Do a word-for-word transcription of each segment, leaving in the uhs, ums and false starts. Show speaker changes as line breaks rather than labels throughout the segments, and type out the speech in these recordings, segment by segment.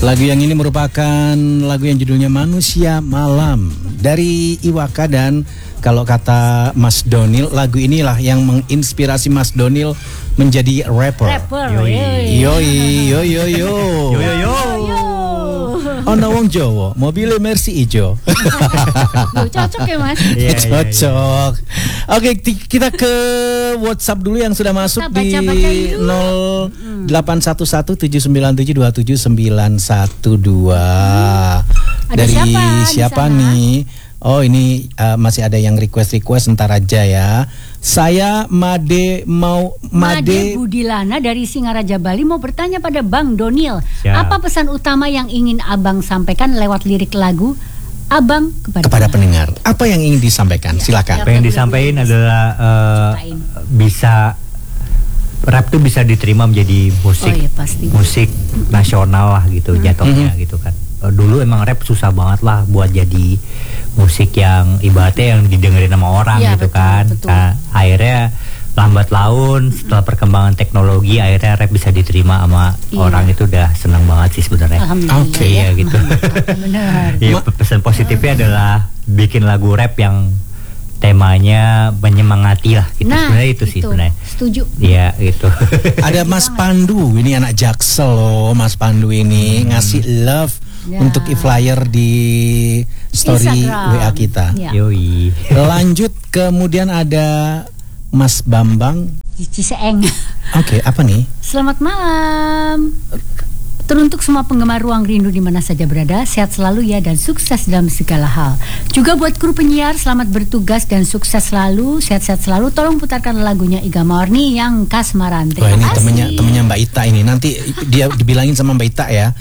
Lagu yang ini merupakan lagu yang judulnya Manusia Malam dari Iwaka, dan kalau kata Mas Donil, lagu inilah yang menginspirasi Mas Donil menjadi rapper.
Rapper.
Yoi. Yoi, yo yo yo.
Yo yo yo.
Ono wong Jawa, mobilnya Mercy ijo.
Loh, cocok ya Mas?
Yeah, cocok. Yeah, yeah. Oke, kita ke WhatsApp dulu yang sudah masuk di nol delapan satu satu tujuh sembilan tujuh dua tujuh sembilan satu dua.
Hmm.
Dari siapa, siapa nih? Oh, ini uh, masih ada yang request-request, ntar aja ya. Saya Made mau
Made, Made Budilana dari Singaraja Bali mau bertanya pada Bang Donil, siap. Apa pesan utama yang ingin Abang sampaikan lewat lirik lagu Abang kepada,
kepada pendengar? Apa yang ingin disampaikan? Ya, silakan.
Apa yang disampaikan adalah uh, bisa rap tuh bisa diterima menjadi musik, oh, iya, pasti. musik nasional lah gitu, hmm. jatuhnya hmm. gitu kan. Dulu emang rap susah banget lah buat jadi musik yang ibaratnya yang didengerin sama orang ya, gitu betul, kan betul. Nah, akhirnya lambat laun setelah perkembangan teknologi akhirnya rap bisa diterima sama iya. orang, itu udah senang banget sih sebenarnya.
Oke okay,
ya gitu. Ya, pesan positifnya adalah bikin lagu rap yang temanya menyemangati lah gitu. Nah, sebenarnya itu, itu sih sebenarnya.
Setuju.
Iya gitu.
Ada Mas Pandu, ini anak Jaksel loh. Mas Pandu ini hmm. ngasih love ya. untuk e-flyer di story Instagram. W A kita.
Ya. Yoi.
Lanjut, kemudian ada Mas Bambang
Ciseeng.
Oke, okay, apa nih?
Selamat malam. Teruntuk semua penggemar Ruang Rindu di mana saja berada, sehat selalu ya dan sukses dalam segala hal. Juga buat kru penyiar, selamat bertugas dan sukses selalu, sehat-sehat selalu. Tolong putarkan lagunya Iga Morni yang Kasmaran.
Wah, ini temennya temennya Mbak Ita ini. Nanti dia dibilangin sama Mbak Ita ya.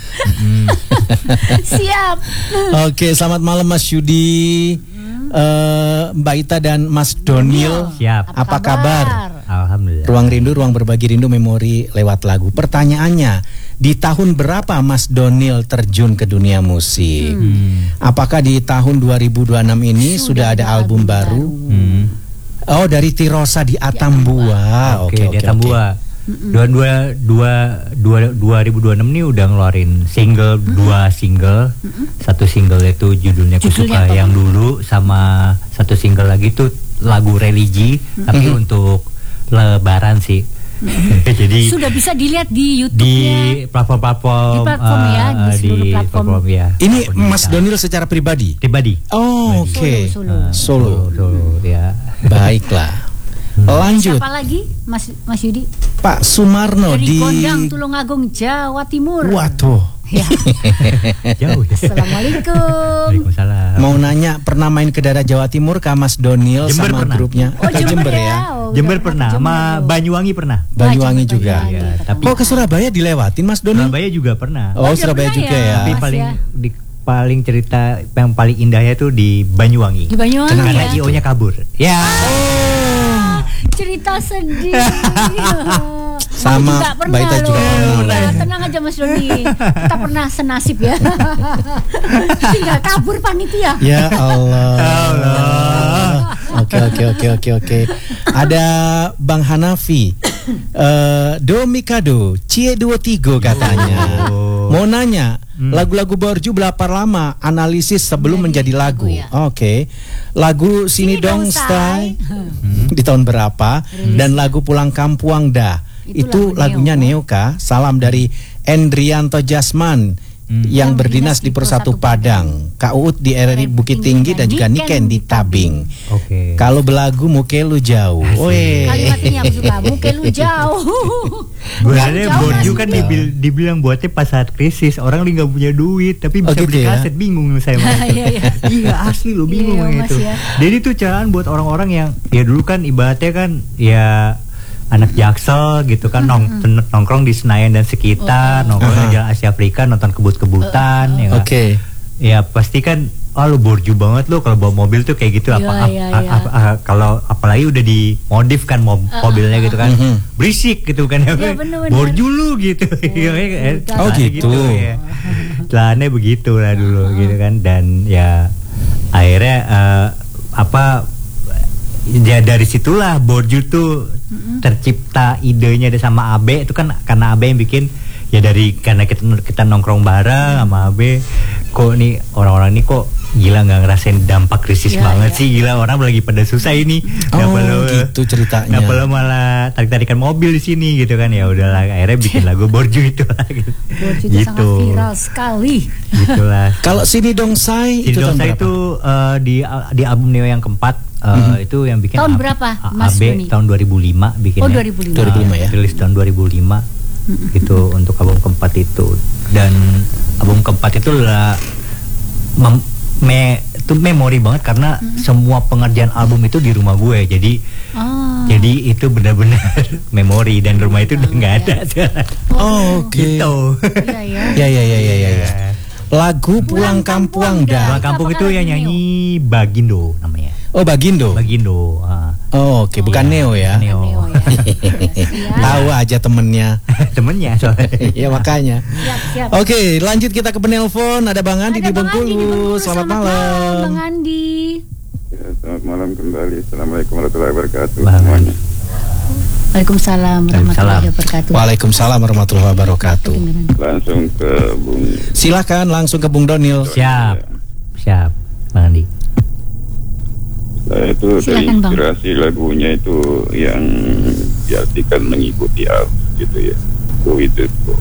Siap.
Oke, selamat malam Mas Yudi, uh, Mbak Ita dan Mas Donil.
Siap.
Apa, Apa kabar? kabar?
Alhamdulillah.
Ruang Rindu, ruang berbagi rindu, memori lewat lagu. Pertanyaannya, di tahun berapa Mas Donil terjun ke dunia musik? Hmm. Apakah di tahun dua ribu dua puluh enam ini sudah, sudah ada album, album baru? Hmm. Oh, dari Tirosa di Atambua.
Oke, okay, okay, di Atambua. Dua dua dua dua dua ribu dua puluh enam ini udah ngeluarin single mm-hmm. dua single, mm-hmm. satu single itu judulnya Kusuka yang dulu, sama satu single lagi tuh lagu religi, mm-hmm. tapi untuk Lebaran sih. Mm-hmm. Jadi
sudah bisa dilihat di YouTube-nya,
di platform-platform,
di platform uh, ya, di seluruh
di
platform.
platform ya.
Ini Mas Donil secara pribadi?
Pribadi.
Oh, oke. Okay.
Solo, solo.
Uh, solo, solo, ya.
Baiklah. Lanjut.
Siapa lagi, Mas Mas Yudi?
Pak Sumarno
dari
di
Gondang, Tulungagung, Jawa Timur.
Waduh.
Ya.
Jauh.
Assalamualaikum.
Waalaikumsalam.
Mau nanya, pernah main ke daerah Jawa Timur kah Mas Donil
Jember
sama
pernah.
grupnya?
Oh, Jember,
Jember ya.
ya.
Oh, Jember pernah, sama Banyuwangi pernah.
Banyuwangi oh, juga.
Ya, tapi
oh, ke Surabaya dilewatin Mas Donil?
Surabaya juga pernah.
Oh, oh Surabaya juga ya.
Tapi
Mas
paling
ya.
di paling cerita yang paling indahnya tuh di Banyuwangi.
Di Banyuwangi.
Karena
ya?
I O-nya kabur. Ya.
Oh. Cerita sedih.
Sama Mbak Ita juga pernah.
Ya, tenang aja Mas Doni, kita pernah senasib ya. Tinggal kabur panitia.
Ya Allah. Allah. Oke oke oke oke oke. Ada Bang Hanafi, uh, Do Mikado, Cie dua tiga katanya. Oh. Mau nanya, hmm. lagu-lagu Borju berapa lama analisis sebelum menjadi, menjadi lagu? Ya. Oke, okay. Lagu Sini, Sini Dong Stay hmm. di tahun berapa? Rilis. Dan lagu Pulang Kampuang Dah itu, itu lagu lagunya Neo kah? Salam dari Endrianto Jasman hmm. yang, yang berdinas di Persatu Padang, Kak Uut di R R I Bukit Tinggi, dan juga Niken di Tabing.
Oke. Okay.
Kalau belagu Muke Lu Jauh.
Weh. Kalimat ini aku suka, Muke Lu Jauh.
Sebenarnya Borju kan dibil dibilang buatnya pas saat krisis, orang lagi nggak punya duit tapi bisa oh, gitu beli kaset, ya? Bingung saya mah. Iya asli lo bingung iya, gitu. Ya. Jadi tuh caraan buat orang-orang yang ya dulu kan ibaratnya kan ya anak Jaksel gitu kan, nong nongkrong di Senayan dan sekitar, oh, nongkrong uh-huh. di Jalan Asia Afrika, nonton kebut-kebutan, uh, uh, ya. Oke. Okay. Ya pasti kan, oh lu Borju banget lo kalau bawa mobil tuh kayak gitu.
Iya,
apa
iya,
ap,
iya.
ap, ap, kalau apalagi udah dimodif kan mob, uh, mobilnya gitu kan, uh, uh. berisik gitu kan, ya, bener, Borju lu gitu.
Oh, oh gitu.
Ya. Celananya begitu lah dulu uh. gitu kan, dan ya akhirnya uh, apa? Ya dari situlah Borju tuh mm-hmm. tercipta idenya sama Abe, itu kan karena Abe yang bikin ya dari karena kita kita nongkrong bareng sama Abe, kok nih orang-orang ini kok gila nggak ngerasain dampak krisis ya, banget ya. sih, gila orang lagi pada susah ini.
Oh perlu, gitu ceritanya.
Nggak perlu malah tarik-tarikan mobil di sini gitu kan, ya udahlah akhirnya bikin lagu Borju itu lah gitu.
Borju itu sangat viral sekali.
Gitulah.
Kalau Sini Dongsai
Sini
itu
Dongsai itu uh, di di album Neo yang keempat uh, mm-hmm. itu yang bikin
tahun berapa Mas
A B tahun dua ribu lima bikinnya.
Oh dua ribu lima.
dua ribu lima ya.
Rilis tahun dua ribu lima. Mm-hmm. Itu untuk album keempat itu, dan album keempat itu lah mem- me itu memori banget karena hmm. semua pengerjaan album itu di rumah gue, jadi oh. jadi itu benar-benar memori, dan rumah itu udah nggak ada sekarang.
Oh, oke. Okay.
Gitu.
Ya ya ya ya ya. ya. Lagu Pulang Kampung dah.
Pulang Kampung itu yang nyanyi Bagindo namanya.
Oh Bagindo.
Bagindo. Uh.
Oh oke, okay. Bukan oh, Neo ya.
Neo.
Neo ya.
Tahu aja temennya.
Temennya soalnya.
Ya makanya.
Siap, siap.
Oke, okay, lanjut kita ke penelpon. Ada Bang Andi di Bengkulu. Selamat, selamat malam.
Bang Andi.
Ya, selamat malam kembali. Assalamualaikum warahmatullahi wabarakatuh.
Semuanya.
Waalaikumsalam warahmatullahi wabarakatuh.
Waalaikumsalam warahmatullahi wabarakatuh.
Langsung ke Bung.
Silakan langsung ke Bung Donil.
Siap. Siap, Bang Andi.
Saya itu terinspirasi lagunya itu yang diartikan mengikuti arus gitu ya. Go with the flow.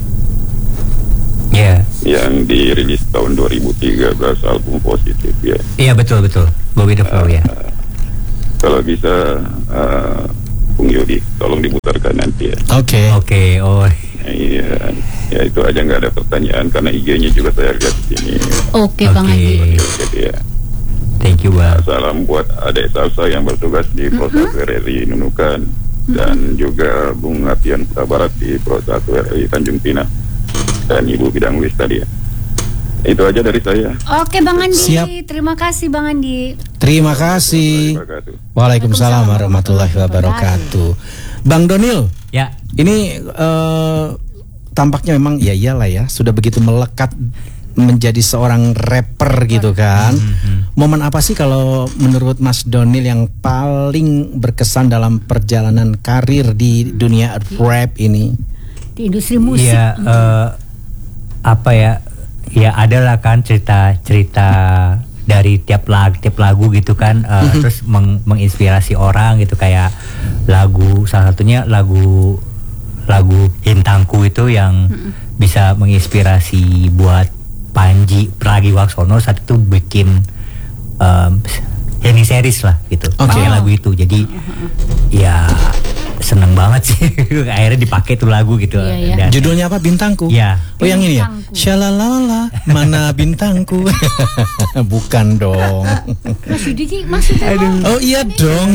Ya.
Yang dirilis tahun dua ribu tiga belas, album Positif ya.
Iya betul betul. Go with the flow uh, ya.
Kalau bisa uh, Bung Yodi tolong diputarkan nanti ya.
Oke. Okay.
Oke. Okay, oh.
Iya. Ya itu aja, nggak ada pertanyaan karena I G-nya juga saya lihat di sini.
Oke okay, Bang Andi.
Jadi ya.
Thank you, Bang.
Salam buat adik salsa yang bertugas di Pro satu R R I Nunukan, mm-hmm. dan juga Bung Apian Putra Barat di Pro satu R R I Tanjung Pinang, dan Ibu Bidang Luis tadi ya. Itu aja dari saya.
Oke Bang Andi.
Siap.
Terima kasih Bang Andi.
Terima kasih. Waalaikumsalam warahmatullahi wabarakatuh. Bang Donil.
Ya.
Ini uh, tampaknya memang ya iyalah ya, sudah begitu melekat menjadi seorang rapper gitu kan. Mm-hmm. Momen apa sih kalau menurut Mas Donil yang paling berkesan dalam perjalanan karir di dunia rap ini?
Di industri musik.
Ya, uh, apa ya? Ya adalah kan cerita-cerita dari tiap lagu, tiap lagu gitu kan, uh, mm-hmm. terus meng- menginspirasi orang gitu, kayak lagu salah satunya lagu lagu Hintangku itu yang mm-hmm. bisa menginspirasi buat Panji Pragiwaksono saat itu bikin um, Henny series lah gitu, okay. pakai lagu itu. Jadi ya seneng banget sih akhirnya dipakai tuh lagu gitu.
Iya, iya.
Dan judulnya apa? Bintangku.
Ya.
Oh yang ini ya. Shalalala mana bintangku. Bukan dong.
Mas Yudi maksudnya.
Oh iya dong.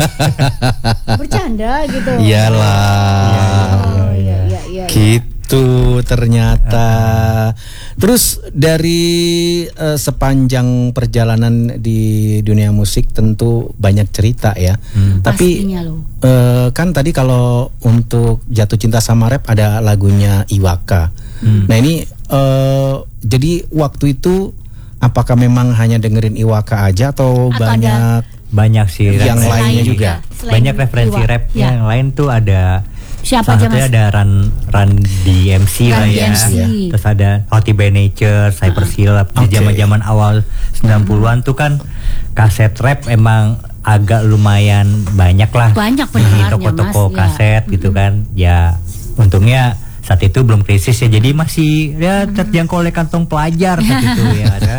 Bercanda gitu.
Iyalah.
Oh iya iya iya.
Gitu. Itu ternyata. Terus dari uh, sepanjang perjalanan di dunia musik tentu banyak cerita ya. Hmm. Tapi uh, kan tadi kalau untuk Jatuh Cinta Sama Rap ada lagunya Iwaka. Hmm. Nah ini uh, jadi waktu itu apakah memang hanya dengerin Iwaka aja atau, atau banyak
banyak sih
yang
rap
lainnya juga?
Banyak referensi Iwaka. Rap ya. Yang lain tuh ada.
Siapa
salah satunya ada Run Run D M C lah ya. ya. Terus ada Hottie by Nature, Cypress Hill. Uh, di zaman-zaman okay. awal sembilan puluhan tuh kan kaset rap emang agak lumayan banyak lah.
Banyak pendengarnya,
toko-toko
Mas,
kaset ya. Gitu kan. Ya untungnya saat itu belum krisis ya, jadi masih ya terjangkau oleh kantong pelajar saat itu ya ada.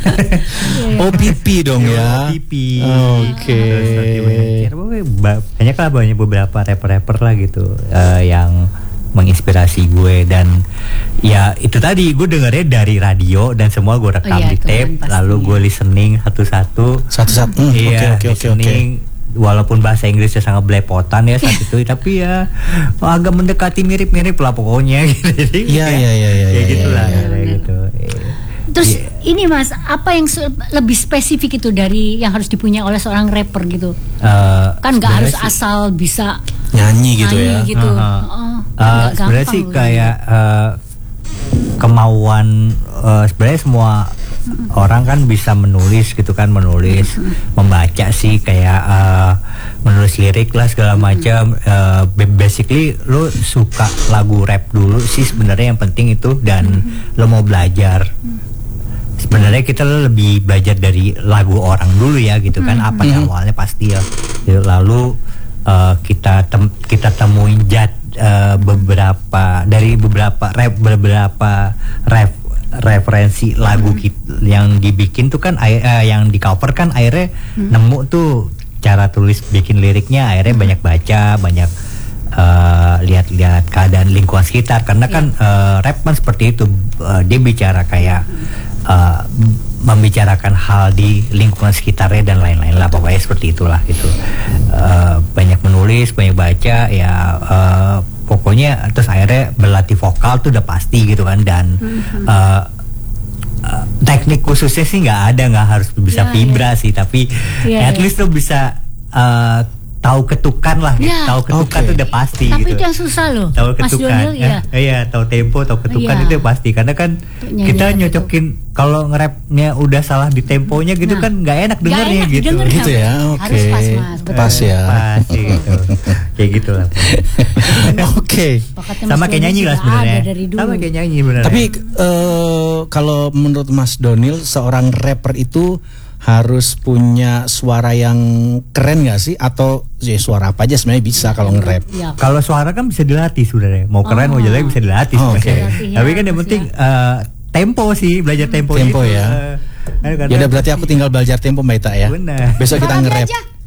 O P P dong ya.
O P P.
Oke.
Banyak lah, banyak beberapa rapper-rapper lah gitu uh, yang menginspirasi gue, dan ya itu tadi gue dengernya dari radio dan semua gue rekam oh, iya, di tape, lalu gue listening satu-satu.
Satu-satu.
Mm, iya, okay, okay, listening. Okay. Walaupun bahasa Inggrisnya sangat belepotan ya saat itu, tapi ya agak mendekati mirip-mirip lah pokoknya gitu.
Iya iya iya iya.
Ya gitulah ya, ya, gitu.
Terus yeah. ini Mas, apa yang se- lebih spesifik itu dari yang harus dipunya oleh seorang rapper gitu? Uh, kan nggak harus sih, asal bisa
nyanyi gitu
nyanyi
ya.
Gitu.
Uh-huh.
Oh,
uh, sebenarnya sih kayak uh, kemauan uh, sebenarnya semua mm-hmm. orang kan bisa menulis gitu kan, menulis, mm-hmm. membaca sih kayak uh, menulis lirik lah segala macam. Uh, basically lo suka lagu rap dulu sih sebenarnya yang penting itu, dan mm-hmm. lo mau belajar. Mm-hmm. Sebenarnya kita lebih belajar dari lagu orang dulu ya gitu kan, mm-hmm. apa yang awalnya pasti ya. Lalu uh, kita tem- kita temuin jad uh, beberapa dari beberapa rap beberapa rap referensi lagu mm-hmm. kita, yang dibikin tuh kan uh, yang di cover kan akhirnya mm-hmm. nemu tuh cara tulis bikin liriknya, akhirnya mm-hmm. banyak baca, banyak uh, lihat-lihat keadaan lingkungan sekitar, karena yeah. kan uh, rap kan seperti itu, uh, dia bicara kayak Uh, membicarakan hal di lingkungan sekitarnya dan lain-lain lah, pokoknya seperti itulah gitu. Uh, banyak menulis, banyak baca ya, uh, pokoknya terus akhirnya berlatih vokal tuh udah pasti gitu kan, dan mm-hmm. uh, uh, teknik khususnya sih nggak ada, nggak harus bisa yeah, vibra yeah. sih, tapi yeah, at least yeah. tuh bisa uh, tahu ketukan lah, ya. Tahu ketukan okay. itu udah pasti.
Tapi
gitu.
Itu yang susah loh.
Tahu ketukan,
ya.
eh, iya, tahu tempo, tahu ketukan ya. Itu pasti. Karena kan Nyanyi kita nyocokin kalau nge-rapnya udah salah di temponya gitu nah. kan nggak enak dengernya gitu.
Denger,
gitu ya, oke. Okay.
Harus pas mas, betul.
Pas ya.
Pas gitu. Kayak gitu lah.
Oke. Okay.
Sama kayak nyanyi lah sebenarnya. Sama kayak nyanyi benar.
Tapi uh, kalau menurut Mas Donil, seorang rapper itu harus punya suara yang keren nggak sih, atau ya suara apa aja sebenarnya bisa kalau nge-rap?
Ya. Kalau suara kan bisa dilatih sebenarnya, mau keren oh. mau jelek bisa dilatih. Oh, okay. Ya, tapi kan yang penting ya. uh, tempo sih, belajar tempo.
Tempo
gitu.
ya. Uh, ya udah berarti aku tinggal belajar tempo Mbak Ita ya.
Benar.
Besok kita nge-rap.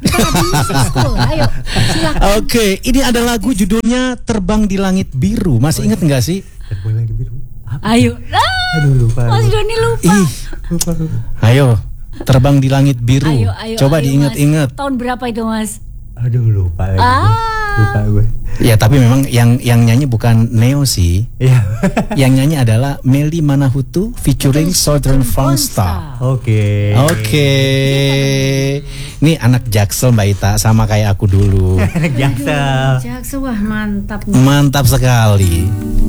Ayo,
Oke, okay, ini ada lagu judulnya Terbang di Langit Biru. Masih ingat nggak sih?
Terbang di Langit Biru. Apa?
Ayo.
Aduh lupa.
Mas Doni lupa.
Ih. Lupa, lupa. Ayo. Terbang di Langit Biru.
Ayo, ayo,
coba
ayo,
diingat-ingat.
Tahun berapa itu Mas?
Aduh lupa lagi.
Ah.
Lupa gue.
Ya tapi memang yang yang nyanyi bukan Neo sih.
Iya.
Yang nyanyi adalah Melly Manahutu featuring Southern Frongstar.
Oke.
Oke. Ini anak Jaksel Mbak Ita, sama kayak aku dulu.
Anak Jaksel.
Jaksel, wah mantap.
Mantap sekali.